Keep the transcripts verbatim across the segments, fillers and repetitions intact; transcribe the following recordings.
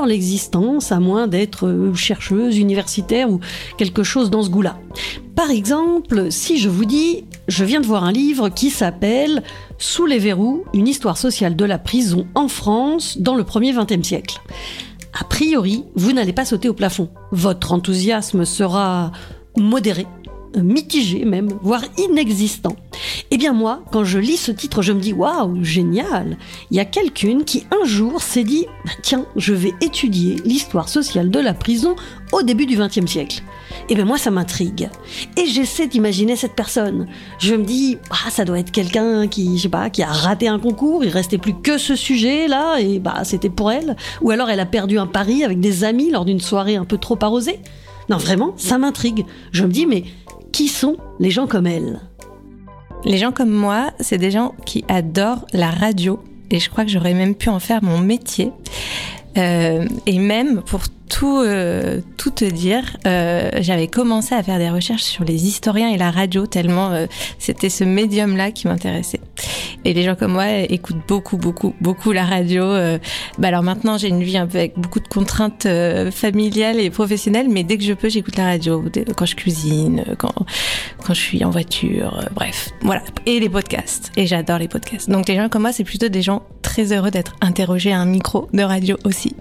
dans l'existence, à moins d'être chercheuse, universitaire ou quelque chose dans ce goût-là. Par exemple, si je vous dis, je viens de voir un livre qui s'appelle « Sous les verrous, une histoire sociale de la prison en France dans le premier vingtième siècle ». A priori, vous n'allez pas sauter au plafond. Votre enthousiasme sera modéré, mitigé même, voire inexistant. Eh bien moi, quand je lis ce titre, je me dis « Waouh, génial !» Il y a quelqu'une qui un jour s'est dit bah, « Tiens, je vais étudier l'histoire sociale de la prison au début du vingtième siècle. » Eh bien moi, ça m'intrigue. Et j'essaie d'imaginer cette personne. Je me dis ah, « Ça doit être quelqu'un qui, je sais pas, qui a raté un concours, il restait plus que ce sujet-là, et bah c'était pour elle. » Ou alors elle a perdu un pari avec des amis lors d'une soirée un peu trop arrosée. Non, vraiment, ça m'intrigue. Je me dis « Mais qui sont les gens comme elle ?» Les gens comme moi, c'est des gens qui adorent la radio. Et je crois que j'aurais même pu en faire mon métier. Euh, et même, pour tout, euh, tout te dire, euh, j'avais commencé à faire des recherches sur les historiens et la radio, tellement euh, c'était ce médium-là qui m'intéressait. Et les gens comme moi écoutent beaucoup, beaucoup, beaucoup la radio. Euh, bah alors maintenant, j'ai une vie un peu avec beaucoup de contraintes euh, familiales et professionnelles, mais dès que je peux, j'écoute la radio. Quand je cuisine, quand, quand je suis en voiture, euh, bref, voilà. Et les podcasts. Et j'adore les podcasts. Donc les gens comme moi, c'est plutôt des gens très heureux d'être interrogés à un micro de radio aussi.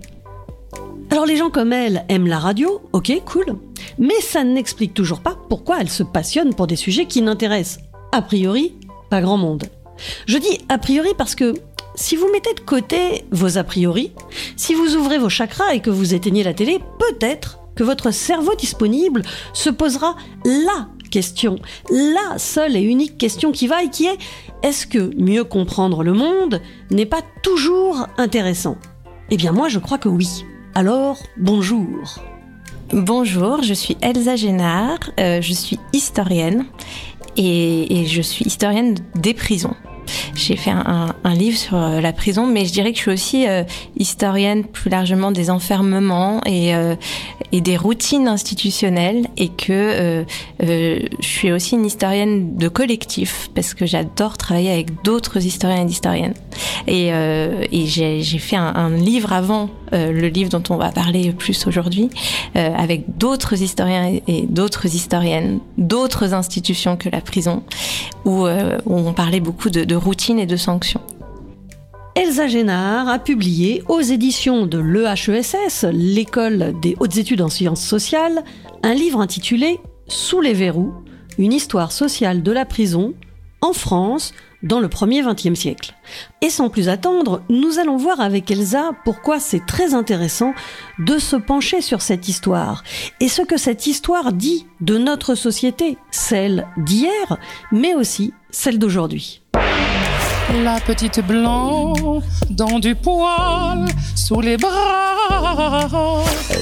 Alors les gens comme elle aiment la radio, ok, cool. Mais ça n'explique toujours pas pourquoi elle se passionne pour des sujets qui n'intéressent, a priori, pas grand monde. Je dis a priori parce que si vous mettez de côté vos a priori, si vous ouvrez vos chakras et que vous éteignez la télé, peut-être que votre cerveau disponible se posera la question, la seule et unique question qui vaille, qui est « Est-ce que mieux comprendre le monde n'est pas toujours intéressant ?» Eh bien moi je crois que oui. Alors, bonjour. Bonjour, je suis Elsa Génard, euh, je suis historienne et, et je suis historienne des prisons. J'ai fait un, un, un livre sur la prison, mais je dirais que je suis aussi euh, historienne plus largement des enfermements et, euh, et des routines institutionnelles, et que euh, euh, je suis aussi une historienne de collectif parce que j'adore travailler avec d'autres historiens et d'historiennes. Et, euh, et j'ai, j'ai fait un, un livre avant euh, le livre dont on va parler plus aujourd'hui, euh, avec d'autres historiens et, et d'autres historiennes, d'autres institutions que la prison, où, euh, où on parlait beaucoup de, de routine et de sanctions. Elsa Génard a publié aux éditions de l'E H E S S, l'École des hautes études en sciences sociales, un livre intitulé « Sous les verrous, une histoire sociale de la prison en France dans le premier vingtième siècle ». Et sans plus attendre, nous allons voir avec Elsa pourquoi c'est très intéressant de se pencher sur cette histoire et ce que cette histoire dit de notre société, celle d'hier, mais aussi celle d'aujourd'hui. La petite blanc dans du poil sous les bras.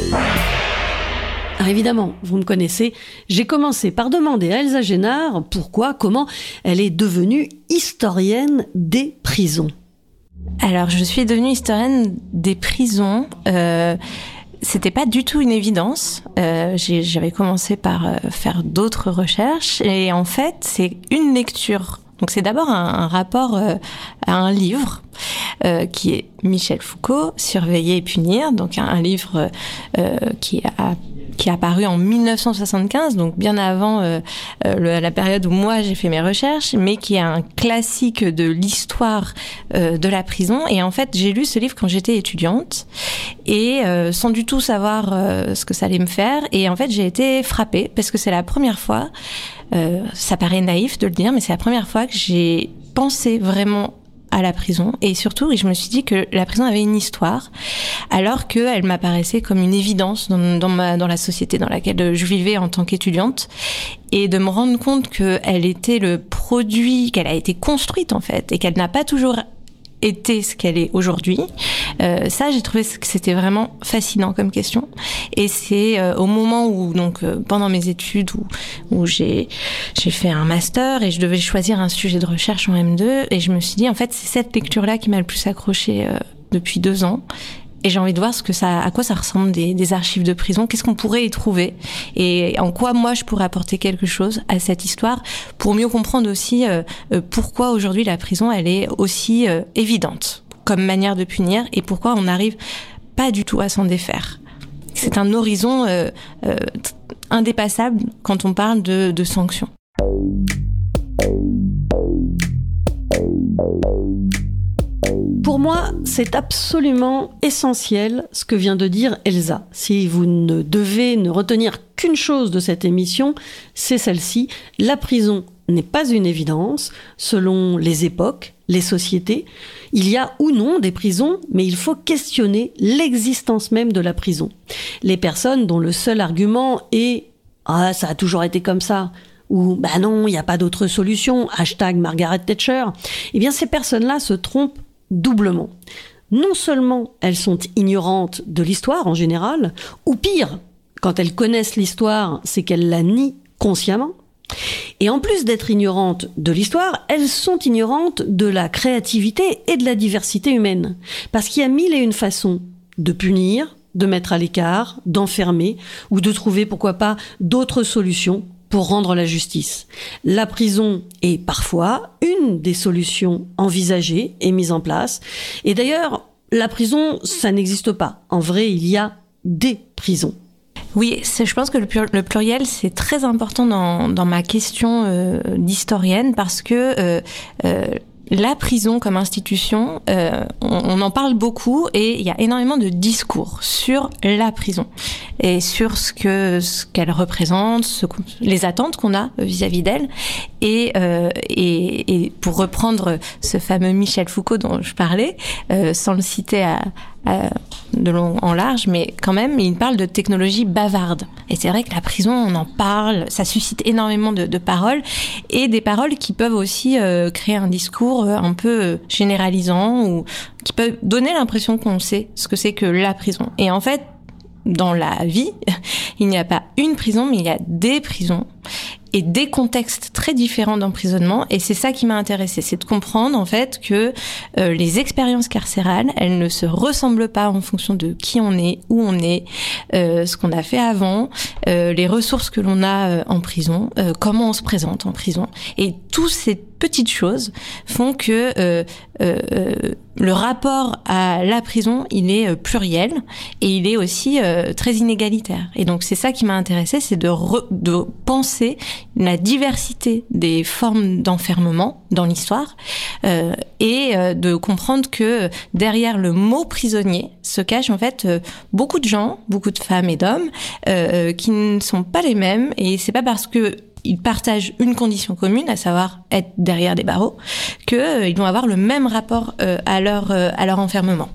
Alors évidemment, vous me connaissez, j'ai commencé par demander à Elsa Génard pourquoi, comment elle est devenue historienne des prisons. Alors, je suis devenue historienne des prisons. Euh, c'était pas du tout une évidence. Euh, j'ai, j'avais commencé par euh, faire d'autres recherches, et en fait, c'est une lecture. Donc c'est d'abord un, un rapport euh, à un livre euh, qui est Michel Foucault, Surveiller et punir, donc un, un livre euh, qui a qui est apparu en dix-neuf cent soixante-quinze, donc bien avant euh, euh, la période où moi j'ai fait mes recherches, mais qui est un classique de l'histoire euh, de la prison. Et en fait, j'ai lu ce livre quand j'étais étudiante, et euh, sans du tout savoir euh, ce que ça allait me faire. Et en fait, j'ai été frappée, parce que c'est la première fois, euh, ça paraît naïf de le dire, mais c'est la première fois que j'ai pensé vraiment à la prison, et surtout je me suis dit que la prison avait une histoire, alors qu'elle m'apparaissait comme une évidence dans, dans, ma, dans la société dans laquelle je vivais en tant qu'étudiante, et de me rendre compte qu'elle était le produit, qu'elle a été construite en fait, et qu'elle n'a pas toujours été ce qu'elle est aujourd'hui. Euh, ça, j'ai trouvé que c'était vraiment fascinant comme question. Et c'est euh, au moment où, donc, euh, pendant mes études, où, où j'ai, j'ai fait un master et je devais choisir un sujet de recherche en M deux, et je me suis dit, en fait, c'est cette lecture-là qui m'a le plus accrochée euh, depuis deux ans. Et j'ai envie de voir ce que ça, à quoi ça ressemble des, des archives de prison, qu'est-ce qu'on pourrait y trouver, et en quoi moi je pourrais apporter quelque chose à cette histoire pour mieux comprendre aussi euh, euh, pourquoi aujourd'hui la prison elle est aussi euh, évidente comme manière de punir, et pourquoi on arrive pas du tout à s'en défaire. C'est un horizon euh, euh, indépassable quand on parle de, de sanctions. Pour moi, c'est absolument essentiel ce que vient de dire Elsa. Si vous ne devez ne retenir qu'une chose de cette émission, c'est celle-ci. La prison n'est pas une évidence, selon les époques, les sociétés. Il y a ou non des prisons, mais il faut questionner l'existence même de la prison. Les personnes dont le seul argument est « Ah, ça a toujours été comme ça », ou « Bah non, il n'y a pas d'autre solution », hashtag Margaret Thatcher, eh bien ces personnes-là se trompent doublement. Non seulement elles sont ignorantes de l'histoire en général, ou pire, quand elles connaissent l'histoire, c'est qu'elles la nient consciemment. Et en plus d'être ignorantes de l'histoire, elles sont ignorantes de la créativité et de la diversité humaine. Parce qu'il y a mille et une façons de punir, de mettre à l'écart, d'enfermer, ou de trouver, pourquoi pas, d'autres solutions pour rendre la justice. La prison est parfois une des solutions envisagées et mises en place. Et d'ailleurs, la prison, ça n'existe pas. En vrai, il y a des prisons. Oui, c'est, je pense que le, plur, le pluriel, c'est très important dans, dans ma question euh, d'historienne parce que euh, euh, la prison comme institution, euh, on, on en parle beaucoup et il y a énormément de discours sur la prison et sur ce que ce qu'elle représente, ce, les attentes qu'on a vis-à-vis d'elle. Et, euh, et, et pour reprendre ce fameux Michel Foucault dont je parlais, euh, sans le citer à, à, de long en large, mais quand même, il parle de technologie bavarde. Et c'est vrai que la prison, on en parle, ça suscite énormément de, de paroles, et des paroles qui peuvent aussi euh, créer un discours un peu généralisant, ou qui peuvent donner l'impression qu'on sait ce que c'est que la prison. Et en fait, dans la vie, il n'y a pas une prison, mais il y a des prisons et des contextes très différents d'emprisonnement. Et c'est ça qui m'a intéressée, c'est de comprendre en fait que euh, les expériences carcérales, elles ne se ressemblent pas en fonction de qui on est, où on est, euh, ce qu'on a fait avant, euh, les ressources que l'on a euh, en prison, euh, comment on se présente en prison. Et toutes ces petites choses font que euh, euh, le rapport à la prison, il est euh, pluriel et il est aussi euh, très inégalitaire. Et donc c'est ça qui m'a intéressée, c'est de, re, de penser la diversité des formes d'enfermement dans l'histoire euh, et euh, de comprendre que derrière le mot prisonnier se cachent en fait euh, beaucoup de gens, beaucoup de femmes et d'hommes euh, qui ne sont pas les mêmes, et c'est pas parce que ils partagent une condition commune, à savoir être derrière des barreaux, qu'ils euh, vont avoir le même rapport euh, à, leur, euh, à leur enfermement.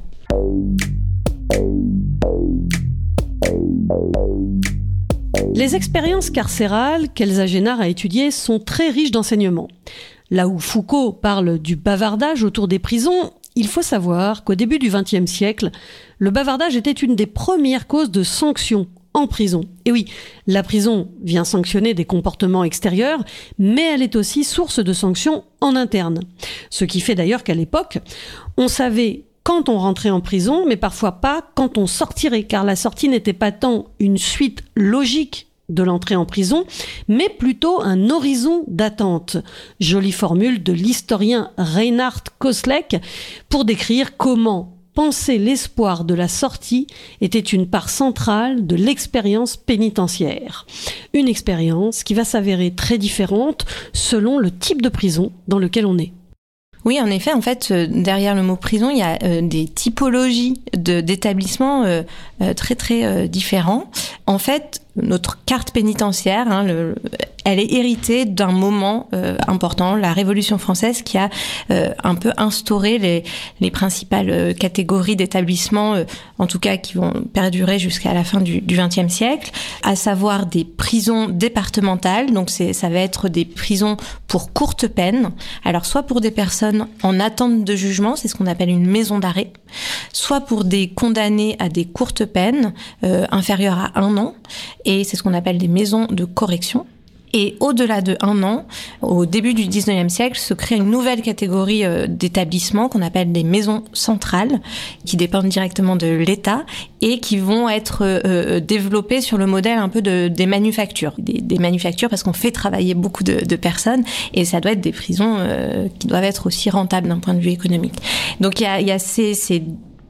Les expériences carcérales qu'Elsa Génard a étudiées sont très riches d'enseignements. Là où Foucault parle du bavardage autour des prisons, il faut savoir qu'au début du vingtième siècle, le bavardage était une des premières causes de sanctions en prison. Et oui, la prison vient sanctionner des comportements extérieurs, mais elle est aussi source de sanctions en interne. Ce qui fait d'ailleurs qu'à l'époque, on savait quand on rentrait en prison, mais parfois pas quand on sortirait, car la sortie n'était pas tant une suite logique de l'entrée en prison, mais plutôt un horizon d'attente. Jolie formule de l'historien Reinhard Koselleck pour décrire comment penser l'espoir de la sortie était une part centrale de l'expérience pénitentiaire. Une expérience qui va s'avérer très différente selon le type de prison dans lequel on est. Oui, en effet, en fait, euh, derrière le mot prison, il y a euh, des typologies de, d'établissements euh, euh, très très euh, différents. En fait, notre carte pénitentiaire, hein, le, elle est héritée d'un moment euh, important, la Révolution française, qui a euh, un peu instauré les, les principales euh, catégories d'établissements, euh, en tout cas qui vont perdurer jusqu'à la fin du, du vingtième siècle, à savoir des prisons départementales. Donc c'est, ça va être des prisons pour courte peine. Alors soit pour des personnes en attente de jugement, c'est ce qu'on appelle une maison d'arrêt, soit pour des condamnés à des courtes peines euh, inférieures à un an, et c'est ce qu'on appelle des maisons de correction. Et au-delà de un an, au début du dix-neuvième siècle, se crée une nouvelle catégorie euh, d'établissements qu'on appelle des maisons centrales, qui dépendent directement de l'État et qui vont être euh, développées sur le modèle un peu de, des manufactures. Des, des manufactures parce qu'on fait travailler beaucoup de, de personnes, et ça doit être des prisons euh, qui doivent être aussi rentables d'un point de vue économique. Donc il y a, il y a ces, ces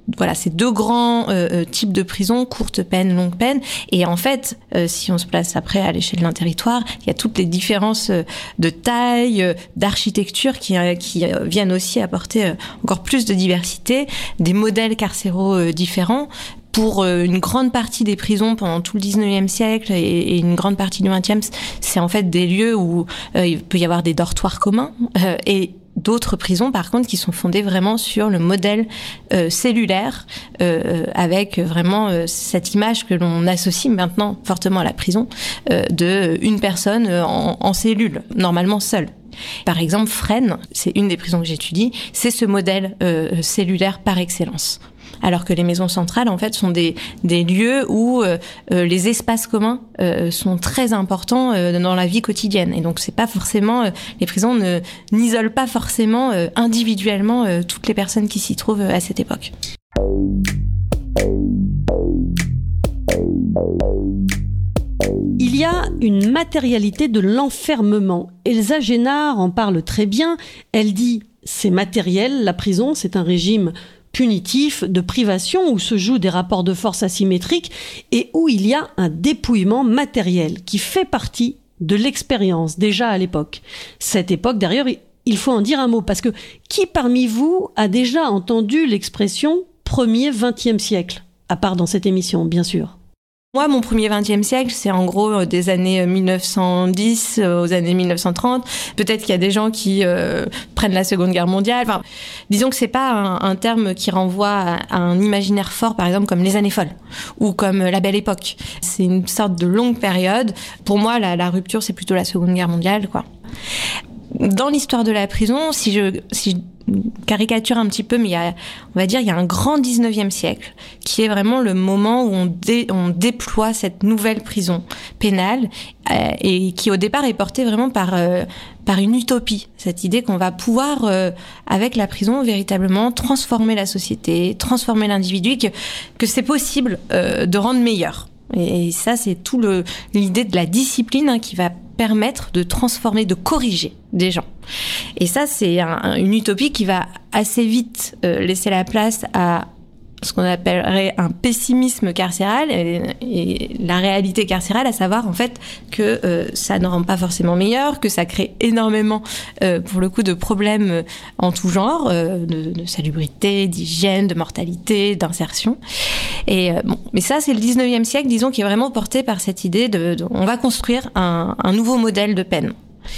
voilà, ces deux grands euh, types de prisons, courte peine, longue peine. Et en fait, euh, si on se place après à l'échelle d'un territoire, il y a toutes les différences euh, de taille, euh, d'architecture qui, euh, qui euh, viennent aussi apporter euh, encore plus de diversité, des modèles carcéraux euh, différents. Pour euh, une grande partie des prisons pendant tout le dix-neuvième siècle et, et une grande partie du vingtième, c'est en fait des lieux où euh, il peut y avoir des dortoirs communs euh, et d'autres prisons, par contre, qui sont fondées vraiment sur le modèle euh, cellulaire, euh, avec vraiment euh, cette image que l'on associe maintenant fortement à la prison, euh, de une personne en, en cellule, normalement seule. Par exemple, Fresnes, c'est une des prisons que j'étudie, c'est ce modèle euh, cellulaire par excellence. Alors que les maisons centrales, en fait, sont des, des lieux où euh, les espaces communs euh, sont très importants euh, dans la vie quotidienne. Et donc, c'est pas forcément... Euh, les prisons ne, n'isolent pas forcément euh, individuellement euh, toutes les personnes qui s'y trouvent à cette époque. Il y a une matérialité de l'enfermement. Elsa Génard en parle très bien. Elle dit « c'est matériel, la prison, c'est un régime punitif, de privation, où se jouent des rapports de force asymétriques et où il y a un dépouillement matériel qui fait partie de l'expérience déjà à l'époque. » Cette époque, d'ailleurs, il faut en dire un mot, parce que qui parmi vous a déjà entendu l'expression « premier vingtième siècle » à part dans cette émission, bien sûr. Moi, mon premier vingtième siècle, c'est en gros des années mille neuf cent dix aux années mille neuf cent trente. Peut-être qu'il y a des gens qui euh, prennent la Seconde Guerre mondiale. Enfin, disons que c'est pas un, un terme qui renvoie à, à un imaginaire fort, par exemple, comme les années folles ou comme la Belle Époque. C'est une sorte de longue période. Pour moi, la, la rupture, c'est plutôt la Seconde Guerre mondiale, quoi. Dans l'histoire de la prison, si je, si je caricature un petit peu, mais il y a, on va dire, il y a un grand dix-neuvième siècle qui est vraiment le moment où on, dé, on déploie cette nouvelle prison pénale euh, et qui au départ est portée vraiment par euh, par une utopie, cette idée qu'on va pouvoir euh, avec la prison véritablement transformer la société, transformer l'individu, que que c'est possible euh, de rendre meilleur. Et, et ça, c'est tout le l'idée de la discipline hein, qui va permettre de transformer, de corriger des gens. Et ça, c'est un, une utopie qui va assez vite euh, laisser la place à ce qu'on appellerait un pessimisme carcéral et, et la réalité carcérale, à savoir en fait que euh, ça ne rend pas forcément meilleur, que ça crée énormément euh, pour le coup de problèmes en tout genre, euh, de, de salubrité, d'hygiène, de mortalité, d'insertion. Et euh, bon, mais ça c'est le dix-neuvième siècle, disons, qui est vraiment porté par cette idée de, de on va construire un, un nouveau modèle de peine.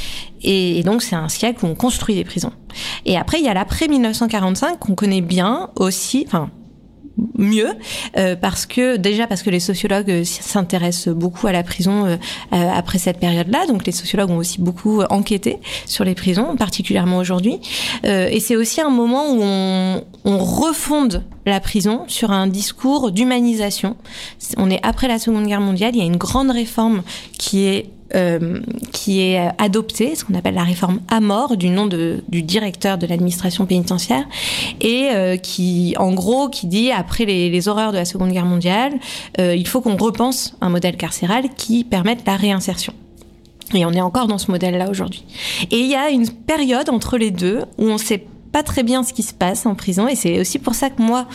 Et, et donc c'est un siècle où on construit des prisons. Et après il y a l'après mille neuf cent quarante-cinq qu'on connaît bien aussi, enfin mieux euh, parce que déjà parce que les sociologues euh, s'intéressent beaucoup à la prison euh, euh, après cette période-là, donc les sociologues ont aussi beaucoup euh, enquêté sur les prisons, particulièrement aujourd'hui, euh, et c'est aussi un moment où on, on refonde la prison sur un discours d'humanisation. On est après la Seconde Guerre mondiale, il y a une grande réforme qui est Euh, qui est adoptée, ce qu'on appelle la réforme Amor, du nom de, du directeur de l'administration pénitentiaire, et euh, qui, en gros, qui dit, après les, les horreurs de la Seconde Guerre mondiale, euh, il faut qu'on repense un modèle carcéral qui permette la réinsertion. Et on est encore dans ce modèle-là aujourd'hui. Et il y a une période entre les deux où on ne sait pas très bien ce qui se passe en prison, et c'est aussi pour ça que moi,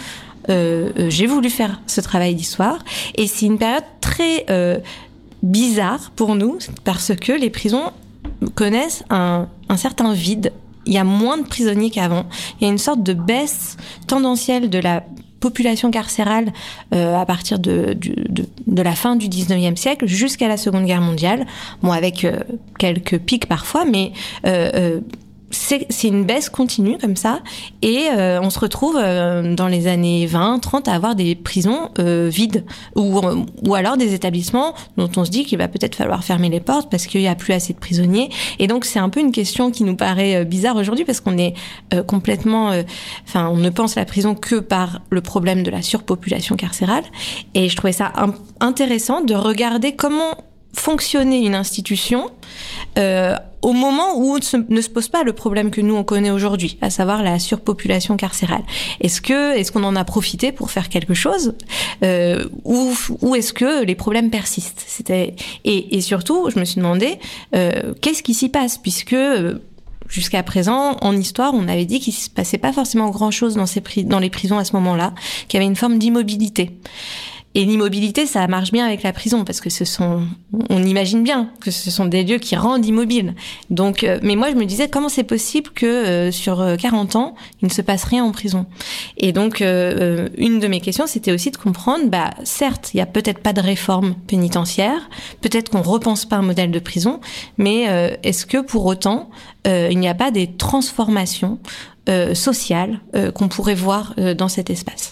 euh, j'ai voulu faire ce travail d'histoire, et c'est une période très... Euh, bizarre pour nous, parce que les prisons connaissent un, un certain vide. Il y a moins de prisonniers qu'avant. Il y a une sorte de baisse tendancielle de la population carcérale euh, à partir de, de, de, de la fin du dix-neuvième siècle jusqu'à la Seconde Guerre mondiale. Bon, avec euh, quelques pics parfois, mais... Euh, euh, C'est, c'est une baisse continue comme ça, et euh, on se retrouve euh, dans les années vingt, trente à avoir des prisons euh, vides, ou, ou alors des établissements dont on se dit qu'il va peut-être falloir fermer les portes parce qu'il n'y a plus assez de prisonniers. Et donc c'est un peu une question qui nous paraît euh, bizarre aujourd'hui, parce qu'on est euh, complètement... Enfin, euh, on ne pense la prison que par le problème de la surpopulation carcérale, et je trouvais ça un, intéressant de regarder comment fonctionnait une institution euh, au moment où ne se pose pas le problème que nous on connaît aujourd'hui, à savoir la surpopulation carcérale. Est-ce que est-ce qu'on en a profité pour faire quelque chose, euh, ou ou est-ce que les problèmes persistent? C'était et, et surtout, je me suis demandé euh, qu'est-ce qui s'y passe, puisque euh, jusqu'à présent, en histoire, on avait dit qu'il se passait pas forcément grand-chose dans ces pri- dans les prisons à ce moment-là, qu'il y avait une forme d'immobilité. Et l'immobilité, ça marche bien avec la prison parce que ce sont, on imagine bien que ce sont des lieux qui rendent immobiles. Donc, euh, mais moi, je me disais comment c'est possible que euh, sur quarante ans, il ne se passe rien en prison. Et donc, euh, une de mes questions, c'était aussi de comprendre, bah, certes, il y a peut-être pas de réforme pénitentiaire, peut-être qu'on repense pas un modèle de prison, mais euh, est-ce que pour autant, euh, il n'y a pas des transformations euh, sociales euh, qu'on pourrait voir euh, dans cet espace?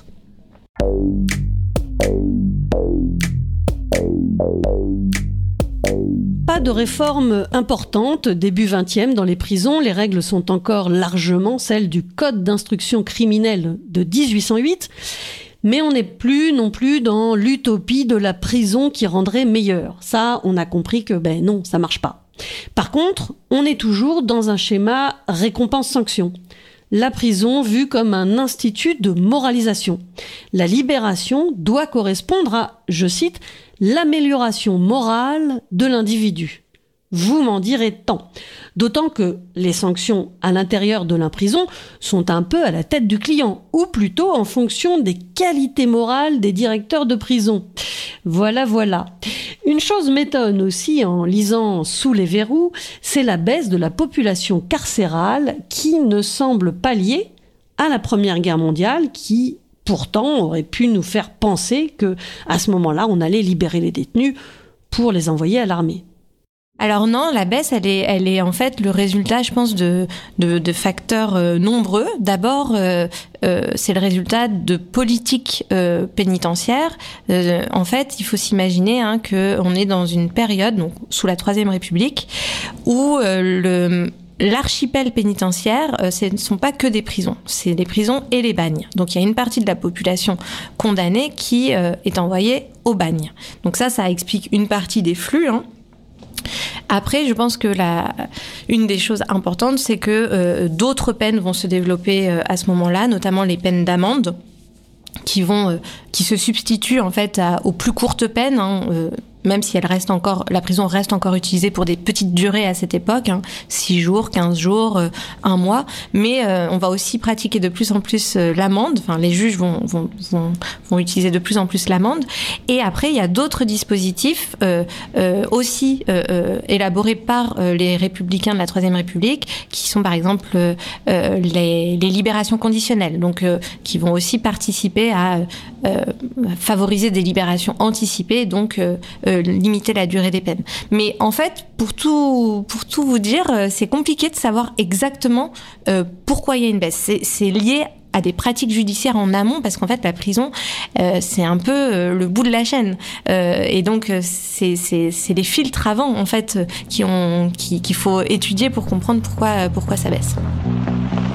Pas de réforme importante début vingtième dans les prisons. Les règles sont encore largement celles du Code d'instruction criminelle de dix-huit cent huit. Mais on n'est plus non plus dans l'utopie de la prison qui rendrait meilleure. Ça, on a compris que ben non, ça marche pas. Par contre, on est toujours dans un schéma récompense-sanction. La prison vue comme un institut de moralisation. La libération doit correspondre à, je cite, l'amélioration morale de l'individu. Vous m'en direz tant. D'autant que les sanctions à l'intérieur de la prison sont un peu à la tête du client, ou plutôt en fonction des qualités morales des directeurs de prison. Voilà, voilà. Une chose m'étonne aussi en lisant Sous les verrous, c'est la baisse de la population carcérale qui ne semble pas liée à la Première Guerre mondiale, qui pourtant aurait pu nous faire penser que à ce moment-là, on allait libérer les détenus pour les envoyer à l'armée. Alors non, la baisse, elle est, elle est en fait le résultat, je pense, de, de, de facteurs euh, nombreux. D'abord, euh, euh, c'est le résultat de politiques euh, pénitentiaires. Euh, en fait, il faut s'imaginer hein, que on est dans une période, donc sous la Troisième République, où euh, le l'archipel pénitentiaire, euh, ce ne sont pas que des prisons, c'est les prisons et les bagnes. Donc il y a une partie de la population condamnée qui euh, est envoyée au bagne. Donc ça, ça explique une partie des flux, hein. Après, je pense que la, une des choses importantes, c'est que euh, d'autres peines vont se développer euh, à ce moment-là, notamment les peines d'amende, qui vont, euh, qui se substituent en fait à, aux plus courtes peines. Hein, euh, même si elle reste encore, la prison reste encore utilisée pour des petites durées à cette époque, hein, six jours, quinze jours, euh, un mois. Mais euh, on va aussi pratiquer de plus en plus euh, l'amende. Enfin, les juges vont, vont, vont, vont utiliser de plus en plus l'amende. Et après, il y a d'autres dispositifs euh, euh, aussi euh, euh, élaborés par euh, les républicains de la Troisième République, qui sont par exemple euh, euh, les, les libérations conditionnelles, donc euh, qui vont aussi participer à euh, favoriser des libérations anticipées, donc euh, euh, limiter la durée des peines. Mais en fait, pour tout, pour tout vous dire, c'est compliqué de savoir exactement euh, pourquoi il y a une baisse. C'est, c'est lié à des pratiques judiciaires en amont, parce qu'en fait, la prison, euh, c'est un peu euh, le bout de la chaîne. Euh, et donc, c'est, c'est, c'est les filtres avant, en fait, qui ont, qui, qu'il faut étudier pour comprendre pourquoi, pourquoi ça baisse.